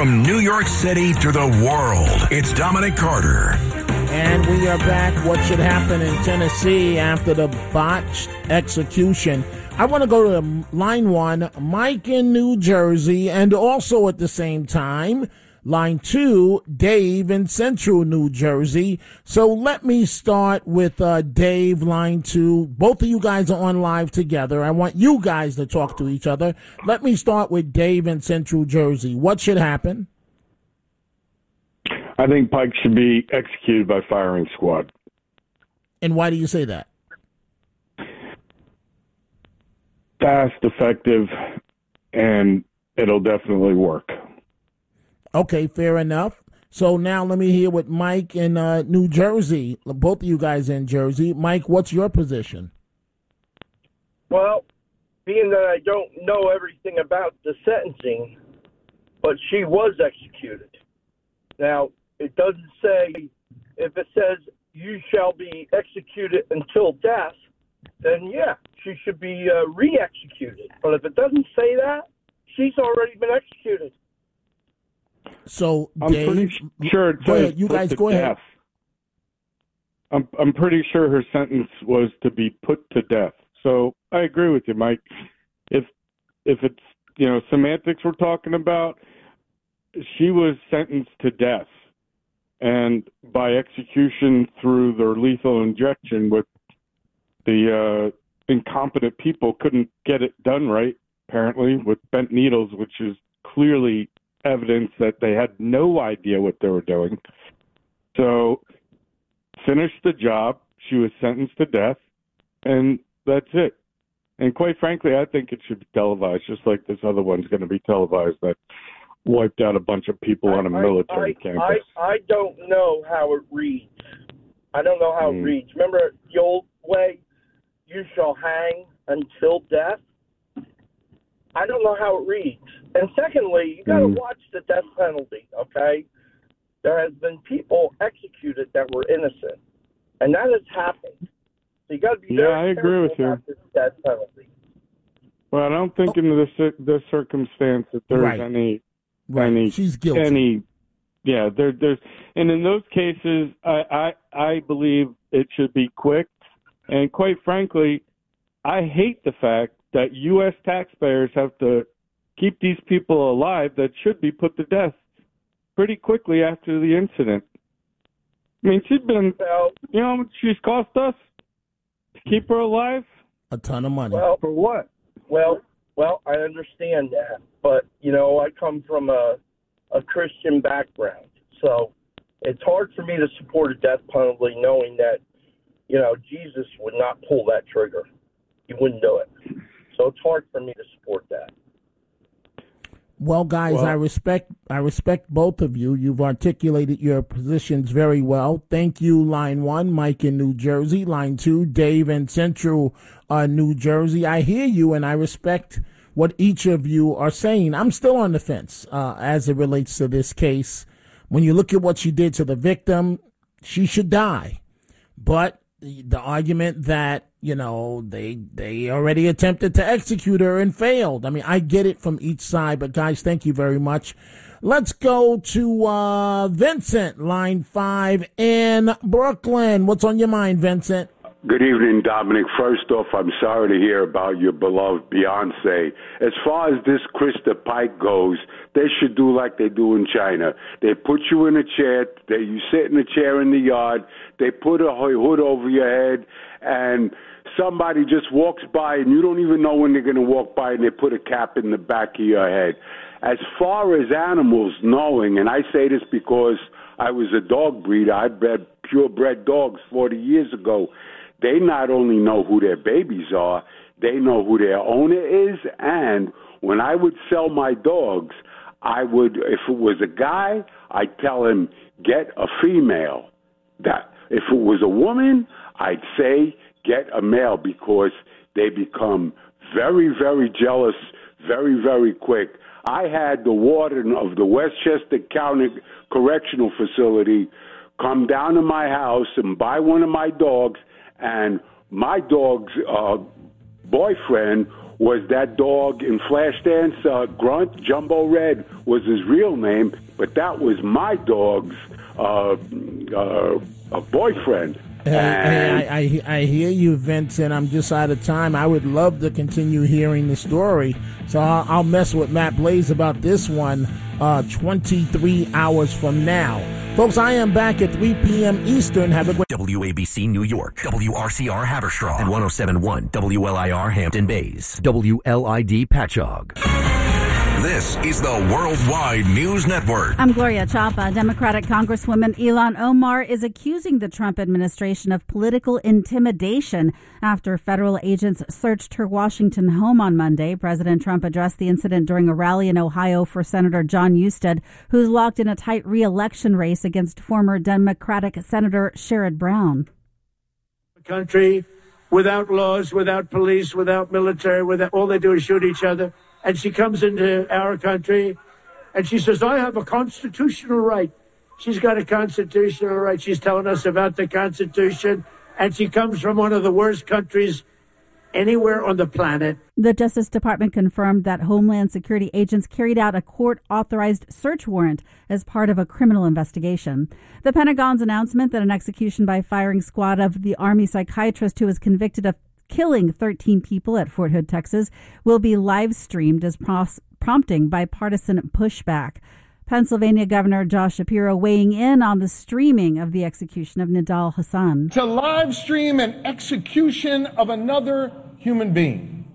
From New York City to the world, it's Dominic Carter. And we are back. What should happen in Tennessee after the botched execution? I want to go to line one, Mike in New Jersey, and also at the same time, line two, Dave in Central New Jersey. So let me start with Dave, line two. Both of you guys are on live together. I want you guys to talk to each other. Let me start with Dave in Central Jersey. What should happen? I think Pike should be executed by firing squad. And why do you say that? Fast, effective, and it'll definitely work. Okay, fair enough. So now let me hear what Mike in New Jersey, both of you guys in Jersey. Mike, what's your position? Well, being that I don't know everything about the sentencing, but she was executed. Now, it doesn't say, if it says you shall be executed until death, then yeah, she should be re-executed. But if it doesn't say that, she's already been executed. So, I'm Dave, pretty sure it go says ahead. You put guys to go ahead. death. I'm pretty sure her sentence was to be put to death. So I agree with you, Mike. If it's semantics we're talking about, she was sentenced to death, and by execution through their lethal injection, with the incompetent people couldn't get it done right. Apparently, with bent needles, which is clearly evidence that they had no idea what they were doing. So, finished the job. She was sentenced to death, and that's it. And quite frankly, I think it should be televised, just like this other one's going to be televised that wiped out a bunch of people on a military campus. I don't know how it reads. I don't know how it reads. Remember the old way, you shall hang until death? I don't know how it reads. And secondly, you got to watch the death penalty, okay? There has been people executed that were innocent, and that has happened. So you got to be very careful about this death penalty. Well, I don't think in this circumstance that there's any. She's guilty. There's and in those cases, I believe it should be quick. And quite frankly, I hate the fact that U.S. taxpayers have to keep these people alive that should be put to death pretty quickly after the incident. I mean, she's been, how much she's cost us to keep her alive? A ton of money. Well, for what? Well, I understand that, but I come from a Christian background, so it's hard for me to support a death penalty, knowing that Jesus would not pull that trigger. He wouldn't do it. So it's hard for me to support that. Well, guys, I respect both of you. You've articulated your positions very well. Thank you, line one, Mike in New Jersey. Line two, Dave in Central New Jersey. I hear you, and I respect what each of you are saying. I'm still on the fence as it relates to this case. When you look at what she did to the victim, she should die. But the argument that they already attempted to execute her and failed. I mean, I get it from each side, but guys, thank you very much. Let's go to Vincent, line 5 in Brooklyn. What's on your mind, Vincent? Good evening, Dominic. First off, I'm sorry to hear about your beloved Beyonce. As far as this Krista Pike goes, they should do like they do in China. They put you in a chair, you sit in a chair in the yard, they put a hood over your head, and somebody just walks by, and you don't even know when they're going to walk by, and they put a cap in the back of your head. As far as animals knowing, and I say this because I was a dog breeder, I bred purebred dogs 40 years ago, they not only know who their babies are, they know who their owner is, and when I would sell my dogs, I would, if it was a guy, I'd tell him, get a female. That if it was a woman, I'd say, get a male, because they become very, very jealous very, very quick. I had the warden of the Westchester County Correctional Facility come down to my house and buy one of my dogs, and my dog's boyfriend was that dog in Flashdance, Grunt. Jumbo Red was his real name, but that was my dog's boyfriend. I hear you, Vincent. I'm just out of time. I would love to continue hearing the story, so I'll mess with Matt Blaze about this one 23 hours from now. Folks, I am back at 3 p.m. Eastern. Have a great WABC New York, WRCR Haverstraw, and 107.1 WLIR Hampton Bays, WLID Patchogue. This is the Worldwide News Network. I'm Gloria Chapa. Democratic Congresswoman Ilhan Omar is accusing the Trump administration of political intimidation after federal agents searched her Washington home on Monday. President Trump addressed the incident during a rally in Ohio for Senator John Husted, who's locked in a tight re-election race against former Democratic Senator Sherrod Brown. A country without laws, without police, without military, without all they do is shoot each other. And she comes into our country and she says, I have a constitutional right. She's got a constitutional right. She's telling us about the Constitution. And she comes from one of the worst countries anywhere on the planet. The Justice Department confirmed that Homeland Security agents carried out a court-authorized search warrant as part of a criminal investigation. The Pentagon's announcement that an execution by firing squad of the Army psychiatrist who was convicted of killing 13 people at Fort Hood, Texas, will be live streamed as prompting bipartisan pushback. Pennsylvania Governor Josh Shapiro weighing in on the streaming of the execution of Nidal Hasan. To live stream an execution of another human being.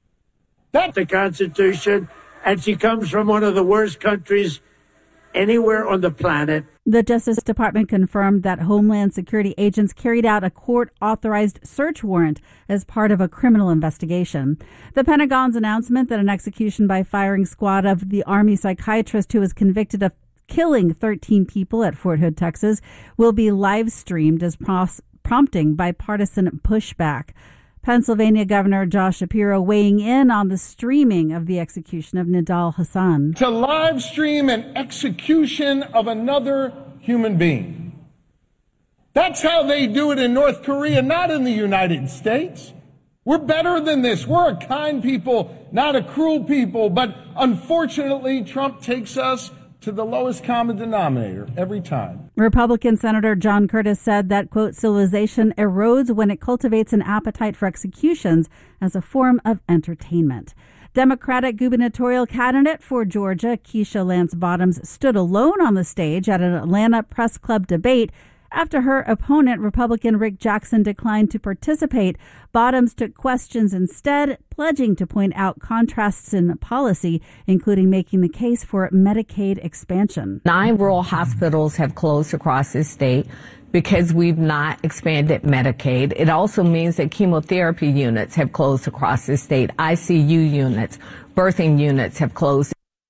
That's the Constitution, and she comes from one of the worst countries anywhere on the planet. The Justice Department confirmed that Homeland Security agents carried out a court-authorized search warrant as part of a criminal investigation. The Pentagon's announcement that an execution by firing squad of the Army psychiatrist who was convicted of killing 13 people at Fort Hood, Texas, will be live streamed as prompting bipartisan pushback. Pennsylvania Governor Josh Shapiro weighing in on the streaming of the execution of Nidal Hasan. To live stream an execution of another human being. That's how they do it in North Korea, not in the United States. We're better than this. We're a kind people, not a cruel people. But unfortunately, Trump takes us to the lowest common denominator every time. Republican Senator John Curtis said that, quote, civilization erodes when it cultivates an appetite for executions as a form of entertainment. Democratic gubernatorial candidate for Georgia, Keisha Lance Bottoms, stood alone on the stage at an Atlanta Press Club debate after her opponent, Republican Rick Jackson, declined to participate. Bottoms took questions instead, pledging to point out contrasts in policy, including making the case for Medicaid expansion. 9 rural hospitals have closed across this state because we've not expanded Medicaid. It also means that chemotherapy units have closed across this state. ICU units, birthing units have closed.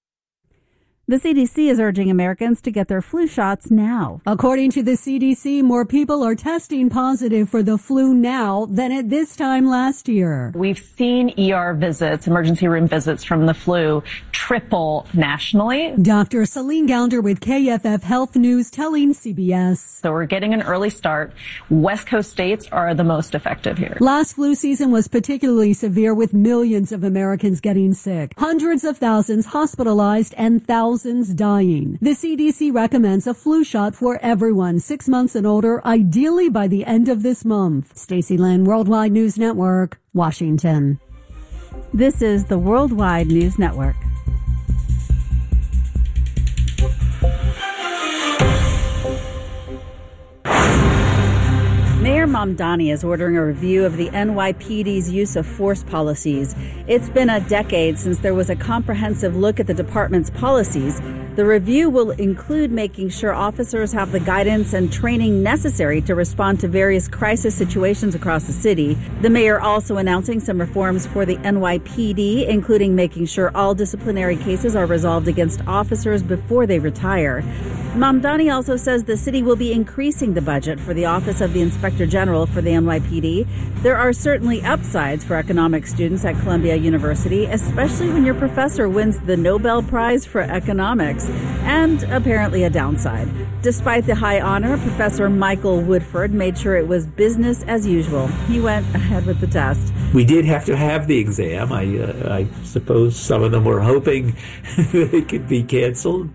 The CDC is urging Americans to get their flu shots now. According to the CDC, more people are testing positive for the flu now than at this time last year. We've seen ER visits, emergency room visits from the flu, triple nationally. Dr. Celine Gounder with KFF Health News telling CBS. So we're getting an early start. West Coast states are the most effective here. Last flu season was particularly severe with millions of Americans getting sick, hundreds of thousands hospitalized, and thousands dying. The CDC recommends a flu shot for everyone 6 months and older, ideally by the end of this month. Stacey Lynn, Worldwide News Network, Washington. This is the Worldwide News Network. Mayor Mamdani is ordering a review of the NYPD's use of force policies. It's been a decade since there was a comprehensive look at the department's policies. The review will include making sure officers have the guidance and training necessary to respond to various crisis situations across the city. The mayor also announcing some reforms for the NYPD, including making sure all disciplinary cases are resolved against officers before they retire. Mamdani also says the city will be increasing the budget for the Office of the Inspector General for the NYPD. There are certainly upsides for economics students at Columbia University, especially when your professor wins the Nobel Prize for Economics, and apparently a downside. Despite the high honor, Professor Michael Woodford made sure it was business as usual. He went ahead with the test. We did have to have the exam. I suppose some of them were hoping that it could be canceled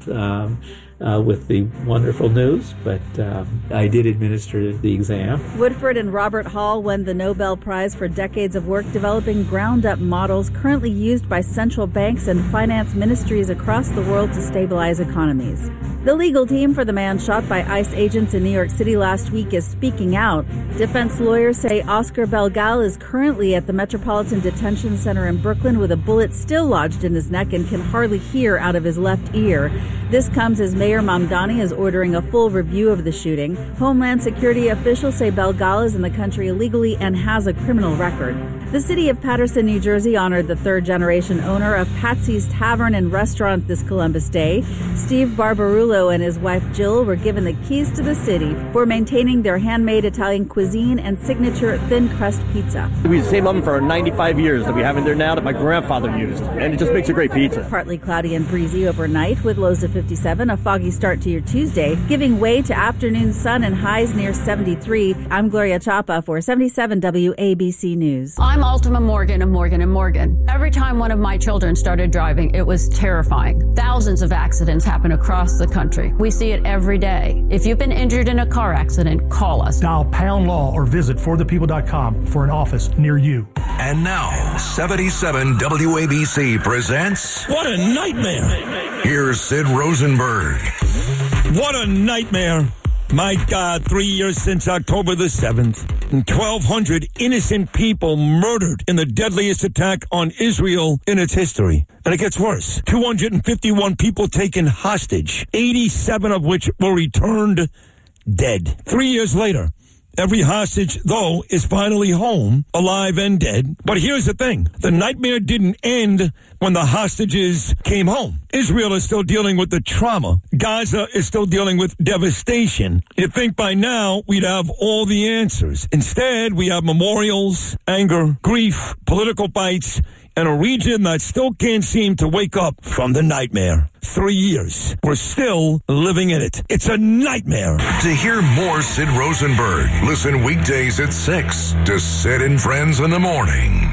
with the wonderful news, but I did administer the exam. Woodford and Robert Hall won the Nobel Prize for decades of work developing ground-up models currently used by central banks and finance ministries across the world to stabilize economies. The legal team for the man shot by ICE agents in New York City last week is speaking out. Defense lawyers say Oscar Belgal is currently at the Metropolitan Detention Center in Brooklyn with a bullet still lodged in his neck and can hardly hear out of his left ear. This comes as Mayor Mamdani is ordering a full review of the shooting. Homeland Security officials say Belgal is in the country illegally and has a criminal record. The city of Paterson, New Jersey honored the third-generation owner of Patsy's Tavern and Restaurant this Columbus Day. Steve Barbarullo and his wife Jill were given the keys to the city for maintaining their handmade Italian cuisine and signature thin crust pizza. We use the same oven for 95 years that we have in there now that my grandfather used, and it just makes a great pizza. Partly cloudy and breezy overnight with lows of 57, a foggy start to your Tuesday, giving way to afternoon sun and highs near 73. I'm Gloria Chapa for 77 WABC News. I'm Ultima Morgan of Morgan & Morgan. Every time one of my children started driving, it was terrifying. Thousands of accidents happen across the country. We see it every day. If you've been injured in a car accident, call us. Dial pound law or visit forthepeople.com for an office near you. And now, 77 WABC presents... What a nightmare! Here's Sid Rosenberg. What a nightmare! My God, 3 years since October the 7th, and 1,200 innocent people murdered in the deadliest attack on Israel in its history. And it gets worse. 251 people taken hostage, 87 of which were returned dead. 3 years later, every hostage, though, is finally home, alive and dead. But here's the thing. The nightmare didn't end when the hostages came home. Israel is still dealing with the trauma. Gaza is still dealing with devastation. You'd think by now we'd have all the answers. Instead, we have memorials, anger, grief, political fights, and a region that still can't seem to wake up from the nightmare. 3 years. We're still living in it. It's a nightmare. To hear more Sid Rosenberg, listen weekdays at 6 to Sid and Friends in the Morning.